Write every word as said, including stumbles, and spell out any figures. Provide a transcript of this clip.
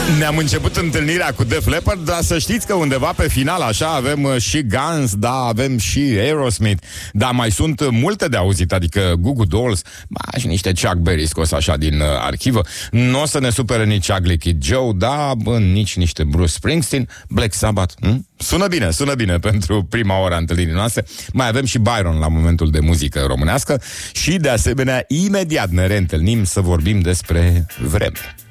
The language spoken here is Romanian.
Ne-am început întâlnirea cu Def Leppard, dar să știți că undeva pe final așa avem și Guns, da, avem și Aerosmith, dar mai sunt multe de auzit, adică Goo Goo Dolls, ba, și niște Chuck Berry scos așa din uh, arhivă. Nu o să ne supere nici Ugly Kid Joe, da, bă, nici niște Bruce Springsteen, Black Sabbath. Hm? Sună bine, sună bine pentru prima oră a întâlnirii noastre. Mai avem și Byron la momentul de muzică românească și de asemenea imediat ne reîntâlnim să vorbim despre vreme.